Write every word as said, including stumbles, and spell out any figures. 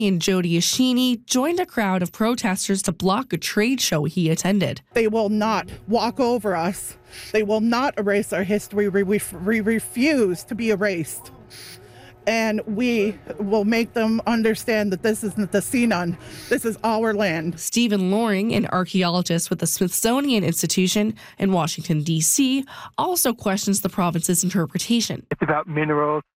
And Jody Ashini joined a crowd of protesters to block a trade show he attended. They will not walk over us. They will not erase our history. We, we, we refuse to be erased. And we will make them understand that this isn't the Sinan. This is our land. Stephen Loring, an archaeologist with the Smithsonian Institution in Washington, D C, also questions the province's interpretation. It's about minerals.